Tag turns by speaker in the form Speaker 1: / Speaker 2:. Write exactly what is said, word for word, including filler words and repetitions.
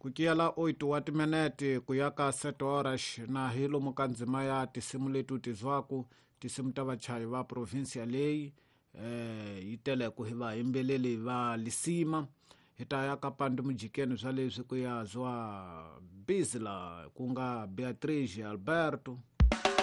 Speaker 1: kukiela oito wa timenete kuyaka sete horas na hilo mukanzima ya tisimu letu tizwaku tisimu ta vachayi va provinsia leyi eh, yitele kuhiva imbeleli va lisima hitayaka pandi mujikeni bya leswi kuya zwa bizla kunga Beatrice Alberto